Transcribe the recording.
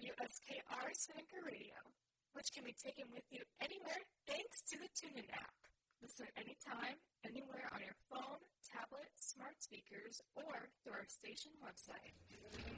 WSKR Seneca Radio, which can be taken with you anywhere thanks to the TuneIn app. Listen anytime, anywhere on your phone, tablet, smart speakers, or through our station website.